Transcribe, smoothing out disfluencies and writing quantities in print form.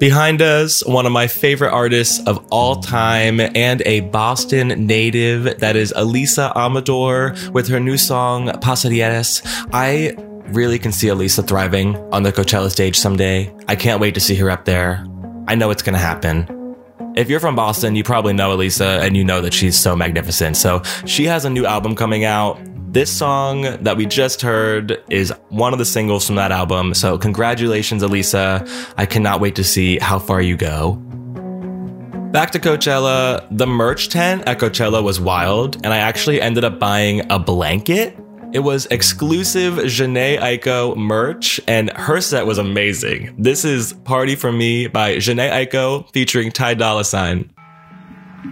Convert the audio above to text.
Behind us, one of my favorite artists of all time and a Boston native, that is Elisa Amador with her new song, Pasarías. I really can see Elisa thriving on the Coachella stage someday. I can't wait to see her up there. I know it's going to happen. If you're from Boston, you probably know Elisa and you know that she's so magnificent. So she has a new album coming out. This song that we just heard is one of the singles from that album. So congratulations, Elisa. I cannot wait to see how far you go. Back to Coachella. The merch tent at Coachella was wild, and I actually ended up buying a blanket. It was exclusive Jhené Aiko merch, and her set was amazing. This is Party For Me by Jhené Aiko featuring Ty Dolla $ign.